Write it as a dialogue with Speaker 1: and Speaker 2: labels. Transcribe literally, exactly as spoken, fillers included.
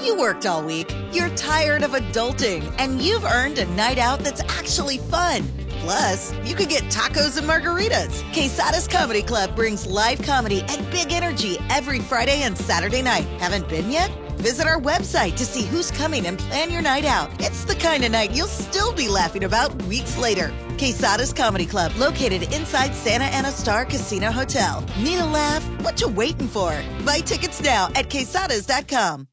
Speaker 1: You worked all week, you're tired of adulting, and you've earned a night out that's actually fun. Plus, you could get tacos and margaritas. Quesada's Comedy Club brings live comedy and big energy every Friday and Saturday night. Haven't been yet? Visit our website to see who's coming and plan your night out. It's the kind of night you'll still be laughing about weeks later. Quesada's Comedy Club, located inside Santa Ana Star Casino Hotel. Need a laugh? What you waiting for? Buy tickets now at quesadas dot com.